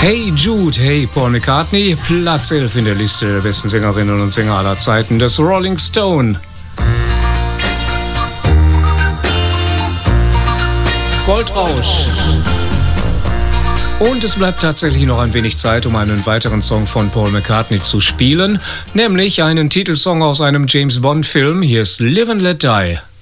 Hey Jude, hey Paul McCartney, Platz 11 in der Liste der besten Sängerinnen und Sänger aller Zeiten des Rolling Stone. Goldrausch. Und es bleibt tatsächlich noch ein wenig Zeit, um einen weiteren Song von Paul McCartney zu spielen, nämlich einen Titelsong aus einem James-Bond-Film. Hier ist Live and Let Die.